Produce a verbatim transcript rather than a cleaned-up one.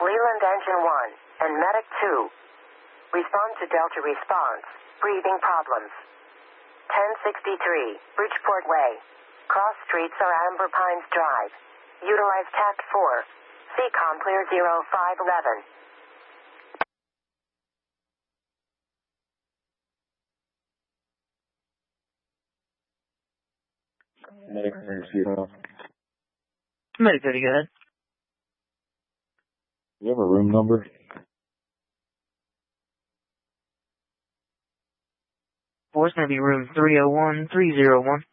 Leland Engine one, and Medic two. Respond to Delta response. Breathing problems. ten sixty-three, Bridgeport Way. Cross streets are Amber Pines Drive. Utilize Tact four. C COM clear zero five eleven. Medic emergency call. Medic, go ahead. Do you have a room number? Four is going to be room three oh one, three oh one.